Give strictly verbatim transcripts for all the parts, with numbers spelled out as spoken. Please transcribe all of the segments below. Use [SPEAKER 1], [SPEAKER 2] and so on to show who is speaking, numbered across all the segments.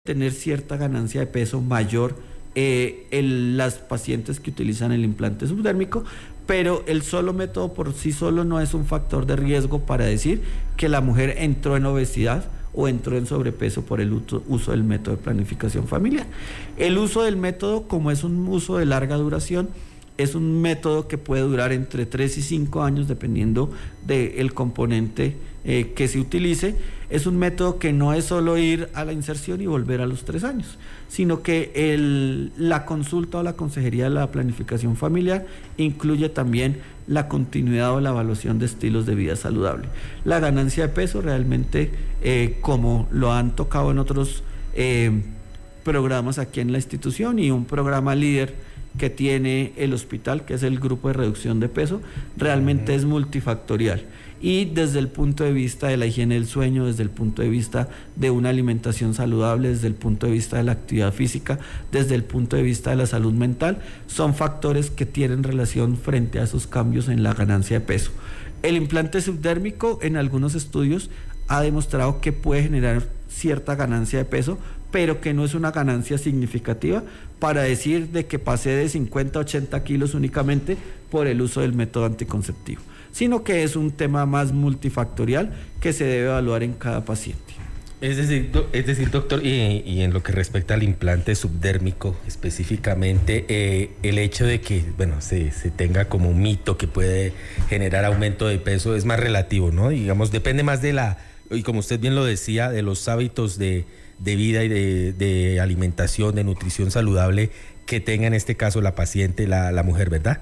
[SPEAKER 1] tener cierta ganancia de peso mayor eh, en las pacientes que utilizan el implante subdérmico, pero el solo método por sí solo no es un factor de riesgo para decir que la mujer entró en obesidad o entró en sobrepeso por el uso del método de planificación familiar. El uso del método, como es un uso de larga duración, es un método que puede durar entre tres y cinco años dependiendo del componente eh, que se utilice. Es un método que no es solo ir a la inserción y volver a los tres años, sino que el, la consulta o la consejería de la planificación familiar incluye también la continuidad o la evaluación de estilos de vida saludable. La ganancia de peso realmente, eh, como lo han tocado en otros eh, programas aquí en la institución y un programa líder que tiene el hospital, que es el grupo de reducción de peso, realmente es multifactorial. Y desde el punto de vista de la higiene del sueño, desde el punto de vista de una alimentación saludable, desde el punto de vista de la actividad física, desde el punto de vista de la salud mental, son factores que tienen relación frente a esos cambios en la ganancia de peso. El implante subdérmico en algunos estudios ha demostrado que puede generar cierta ganancia de peso, pero que no es una ganancia significativa para decir de que pasé de cincuenta a ochenta kilos únicamente por el uso del método anticonceptivo, sino que es un tema más multifactorial que se debe evaluar en cada paciente.
[SPEAKER 2] Es decir, do, es decir doctor, y, y en lo que respecta al implante subdérmico específicamente, eh, el hecho de que, bueno, se, se tenga como un mito que puede generar aumento de peso es más relativo, ¿no? Digamos, depende más de la, y como usted bien lo decía, de los hábitos de, de vida y de, de alimentación, de nutrición saludable que tenga en este caso la paciente, la, la mujer, ¿verdad?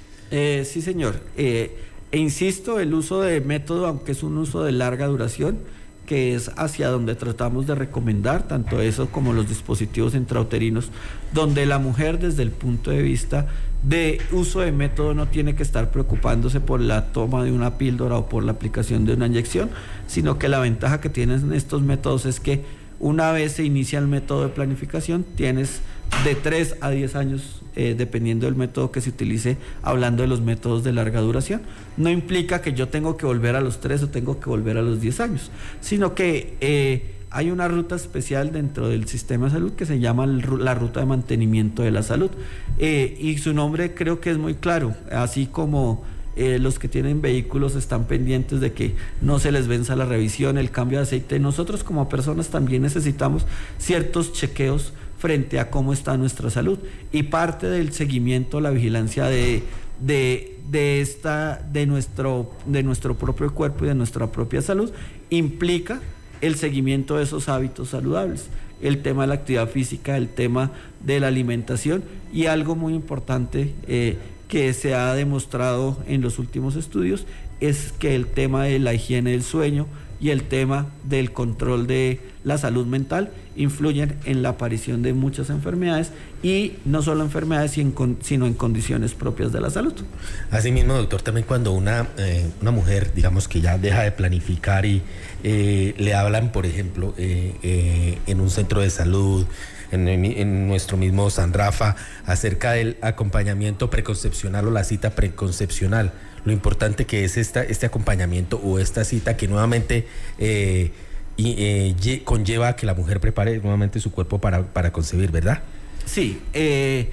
[SPEAKER 1] Eh, sí, señor. Eh, e insisto, el uso de método, aunque es un uso de larga duración, que es hacia donde tratamos de recomendar, tanto eso como los dispositivos intrauterinos, donde la mujer desde el punto de vista de uso de método no tiene que estar preocupándose por la toma de una píldora o por la aplicación de una inyección, sino que la ventaja que tienen estos métodos es que una vez se inicia el método de planificación, tienes de tres a diez años, eh, dependiendo del método que se utilice, hablando de los métodos de larga duración. No implica que yo tengo que volver a los tres o tengo que volver a los diez años, sino que eh, hay una ruta especial dentro del sistema de salud que se llama la ruta de mantenimiento de la salud. Eh, y su nombre creo que es muy claro, así como Eh, los que tienen vehículos están pendientes de que no se les venza la revisión, el cambio de aceite. Nosotros como personas también necesitamos ciertos chequeos frente a cómo está nuestra salud, y parte del seguimiento, la vigilancia de, de, de, esta, de, nuestro, de nuestro propio cuerpo y de nuestra propia salud implica el seguimiento de esos hábitos saludables, el tema de la actividad física, el tema de la alimentación, y algo muy importante eh, que se ha demostrado en los últimos estudios es que el tema de la higiene del sueño y el tema del control de la salud mental influyen en la aparición de muchas enfermedades, y no solo enfermedades sino en condiciones propias de la salud.
[SPEAKER 2] Asimismo, doctor, también cuando una, eh, una mujer, digamos que ya deja de planificar y eh, le hablan, por ejemplo, eh, eh, en un centro de salud, En, en nuestro mismo San Rafa, acerca del acompañamiento preconcepcional o la cita preconcepcional, lo importante que es esta, este acompañamiento o esta cita que nuevamente eh, y, eh, conlleva a que la mujer prepare nuevamente su cuerpo para, para concebir, ¿verdad?
[SPEAKER 1] Sí, eh,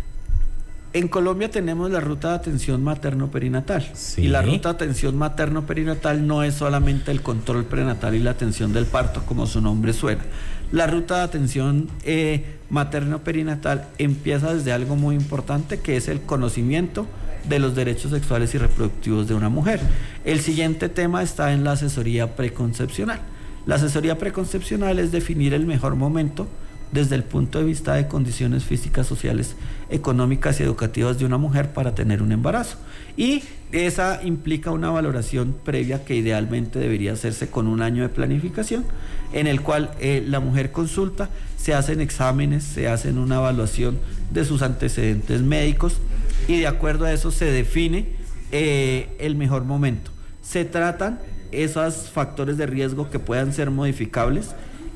[SPEAKER 1] en Colombia tenemos la ruta de atención materno-perinatal, sí. Y la ruta de atención materno-perinatal no es solamente el control prenatal y la atención del parto, como su nombre suena. La ruta de atención eh, materno-perinatal empieza desde algo muy importante, que es el conocimiento de los derechos sexuales y reproductivos de una mujer. El siguiente tema está en la asesoría preconcepcional. La asesoría preconcepcional es definir el mejor momento desde el punto de vista de condiciones físicas, sociales, económicas y educativas de una mujer para tener un embarazo. Y esa implica una valoración previa que idealmente debería hacerse con un año de planificación, en el cual eh, la mujer consulta, se hacen exámenes, se hacen una evaluación de sus antecedentes médicos, y de acuerdo a eso se define eh, el mejor momento. Se tratan esos factores de riesgo que puedan ser modificables,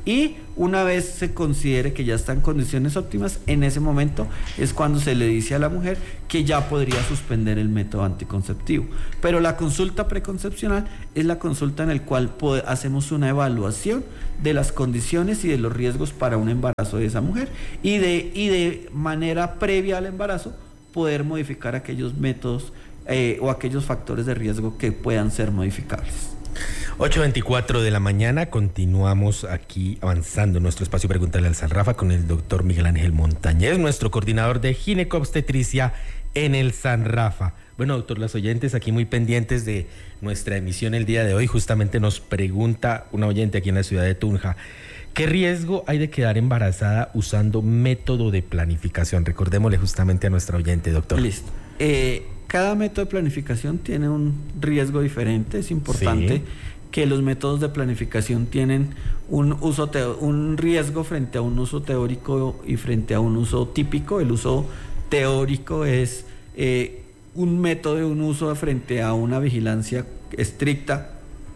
[SPEAKER 1] Y una vez se considere que ya está en condiciones óptimas, en ese momento es cuando se le dice a la mujer que ya podría suspender el método anticonceptivo. Pero la consulta preconcepcional es la consulta en la cual hacemos una evaluación de las condiciones y de los riesgos para un embarazo de esa mujer y de, y de manera previa al embarazo poder modificar aquellos métodos eh, o aquellos factores de riesgo que puedan ser modificables.
[SPEAKER 2] ocho veinticuatro de la mañana, continuamos aquí avanzando en nuestro espacio Pregúntale al Sanrafa con el doctor Miguel Ángel Montañez, nuestro coordinador de ginecobstetricia en el Sanrafa. Bueno, doctor, las oyentes aquí muy pendientes de nuestra emisión el día de hoy, justamente nos pregunta una oyente aquí en la ciudad de Tunja, ¿qué riesgo hay de quedar embarazada usando método de planificación? Recordémosle justamente a nuestra oyente, doctor.
[SPEAKER 1] Listo. Eh, cada método de planificación tiene un riesgo diferente, es importante. Sí. Que los métodos de planificación tienen un uso teo- un riesgo frente a un uso teórico y frente a un uso típico. El uso teórico es eh, un método de un uso frente a una vigilancia estricta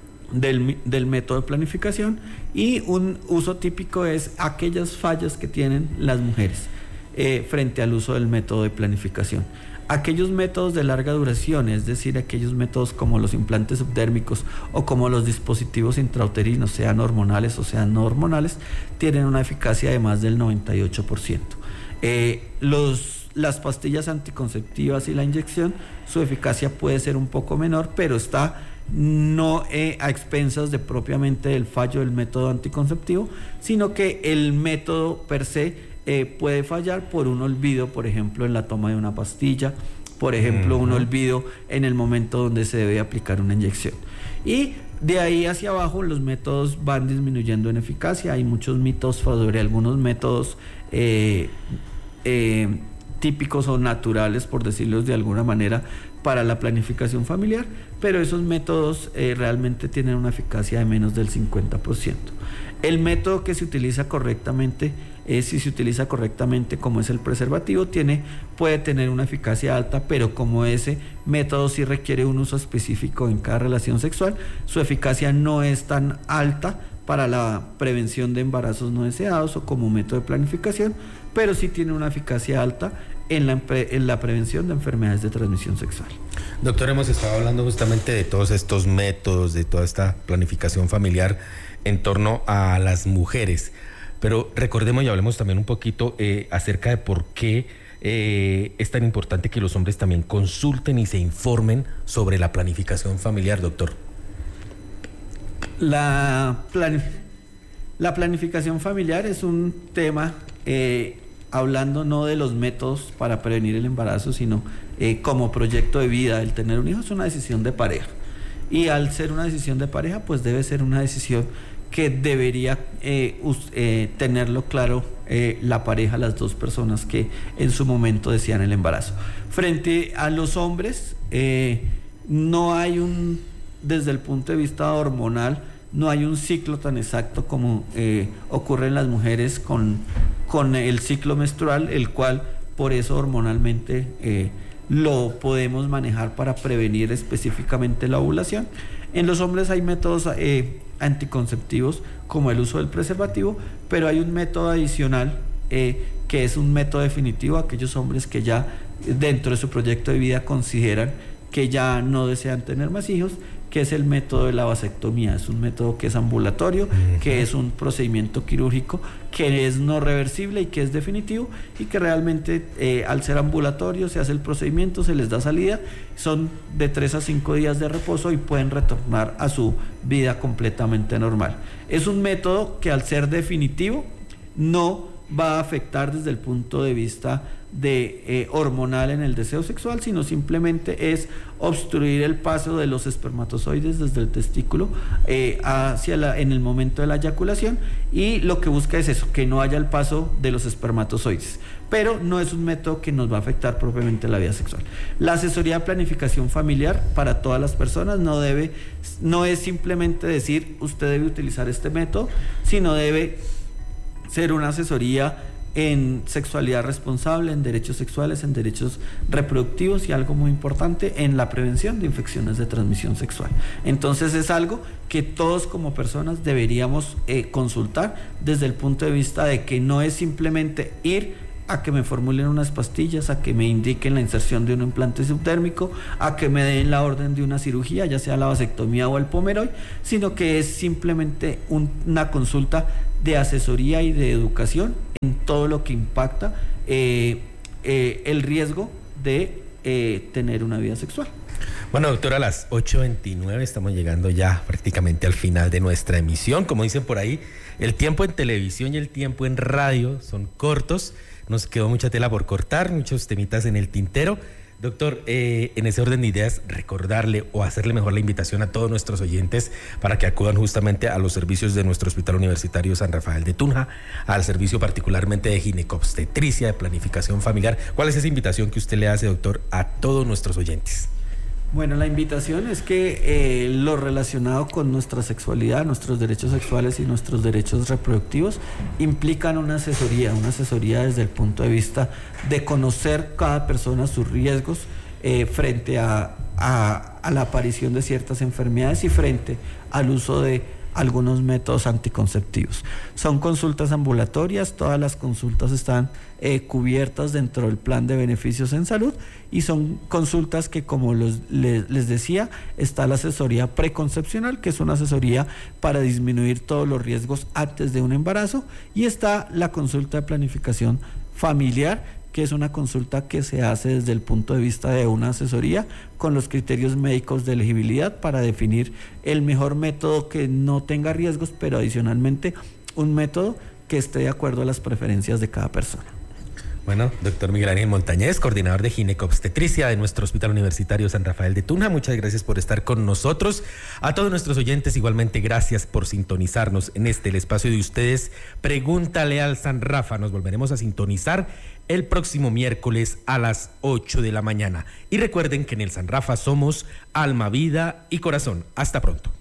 [SPEAKER 1] del, del método de planificación, y un uso típico es aquellas fallas que tienen las mujeres eh, frente al uso del método de planificación. Aquellos métodos de larga duración, es decir, aquellos métodos como los implantes subdérmicos o como los dispositivos intrauterinos, sean hormonales o sean no hormonales, tienen una eficacia de más del noventa y ocho por ciento. Eh, los, las pastillas anticonceptivas y la inyección, su eficacia puede ser un poco menor, pero está no eh, a expensas de propiamente del fallo del método anticonceptivo, sino que el método per se Eh, puede fallar por un olvido, por ejemplo, en la toma de una pastilla, por ejemplo, uh-huh. un olvido en el momento donde se debe aplicar una inyección. Y de ahí hacia abajo los métodos van disminuyendo en eficacia. Hay muchos mitos sobre algunos métodos eh, eh, típicos o naturales, por decirlo de alguna manera, para la planificación familiar, pero esos métodos eh, realmente tienen una eficacia de menos del cincuenta por ciento. El método que se utiliza correctamente, eh, si se utiliza correctamente, como es el preservativo, tiene, puede tener una eficacia alta, pero como ese método sí requiere un uso específico en cada relación sexual, su eficacia no es tan alta para la prevención de embarazos no deseados o como método de planificación, pero sí tiene una eficacia alta en la, en la prevención de enfermedades de transmisión sexual.
[SPEAKER 2] Doctor, hemos estado hablando justamente de todos estos métodos, de toda esta planificación familiar en torno a las mujeres, pero recordemos y hablemos también un poquito eh, acerca de por qué eh, es tan importante que los hombres también consulten y se informen sobre la planificación familiar, doctor.
[SPEAKER 1] La, planif- la planificación familiar es un tema, eh, hablando no de los métodos para prevenir el embarazo, sino eh, como proyecto de vida. El tener un hijo es una decisión de pareja, y al ser una decisión de pareja, pues debe ser una decisión que debería eh, us, eh, tenerlo claro eh, la pareja, las dos personas que en su momento desean el embarazo. Frente a los hombres, eh, no hay un, desde el punto de vista hormonal, no hay un ciclo tan exacto como eh, ocurre en las mujeres con, con el ciclo menstrual, el cual por eso hormonalmente eh, lo podemos manejar para prevenir específicamente la ovulación. En los hombres hay métodos eh, anticonceptivos como el uso del preservativo, pero hay un método adicional eh, que es un método definitivo. Aquellos hombres que ya dentro de su proyecto de vida consideran que ya no desean tener más hijos, que es el método de la vasectomía. Es un método que es ambulatorio, uh-huh. que es un procedimiento quirúrgico que es no reversible y que es definitivo, y que realmente eh, al ser ambulatorio se hace el procedimiento, se les da salida, son de tres a cinco días de reposo y pueden retornar a su vida completamente normal. Es un método que al ser definitivo no va a afectar desde el punto de vista de eh, hormonal en el deseo sexual, sino simplemente es obstruir el paso de los espermatozoides desde el testículo eh, hacia la, en el momento de la eyaculación, y lo que busca es eso, que no haya el paso de los espermatozoides, pero no es un método que nos va a afectar propiamente la vida sexual. La asesoría de planificación familiar para todas las personas no debe, no es simplemente decir usted debe utilizar este método, sino debe ser una asesoría en sexualidad responsable, en derechos sexuales, en derechos reproductivos y algo muy importante, en la prevención de infecciones de transmisión sexual. Entonces es algo que todos como personas deberíamos eh, consultar desde el punto de vista de que no es simplemente ir a que me formulen unas pastillas, a que me indiquen la inserción de un implante subdérmico, a que me den la orden de una cirugía, ya sea la vasectomía o el pomeroy, sino que es simplemente un, una consulta de asesoría y de educación en todo lo que impacta eh, eh, el riesgo de eh, tener una vida sexual.
[SPEAKER 2] Bueno, doctor, a las ocho veintinueve estamos llegando ya prácticamente al final de nuestra emisión. Como dicen por ahí, el tiempo en televisión y el tiempo en radio son cortos. Nos quedó mucha tela por cortar, muchos temitas en el tintero. Doctor, eh, en ese orden de ideas, recordarle o hacerle mejor la invitación a todos nuestros oyentes para que acudan justamente a los servicios de nuestro Hospital Universitario San Rafael de Tunja, al servicio particularmente de ginecobstetricia, de planificación familiar. ¿Cuál es esa invitación que usted le hace, doctor, a todos nuestros oyentes?
[SPEAKER 1] Bueno, la invitación es que eh, lo relacionado con nuestra sexualidad, nuestros derechos sexuales y nuestros derechos reproductivos implican una asesoría, una asesoría desde el punto de vista de conocer cada persona sus riesgos eh, frente a, a, a la aparición de ciertas enfermedades y frente al uso de algunos métodos anticonceptivos. Son consultas ambulatorias, todas las consultas están eh, cubiertas dentro del plan de beneficios en salud y son consultas que, como los, les, les decía, está la asesoría preconcepcional, que es una asesoría para disminuir todos los riesgos antes de un embarazo, y está la consulta de planificación familiar, que es una consulta que se hace desde el punto de vista de una asesoría con los criterios médicos de elegibilidad para definir el mejor método que no tenga riesgos, pero adicionalmente un método que esté de acuerdo a las preferencias de cada persona.
[SPEAKER 2] Bueno, doctor Miguel Ángel Montañez, coordinador de ginecobstetricia de nuestro Hospital Universitario San Rafael de Tunja, muchas gracias por estar con nosotros. A todos nuestros oyentes, igualmente gracias por sintonizarnos en este, el espacio de ustedes. Pregúntale al San Rafa, nos volveremos a sintonizar el próximo miércoles a las ocho de la mañana. Y recuerden que en el San Rafa somos alma, vida y corazón. Hasta pronto.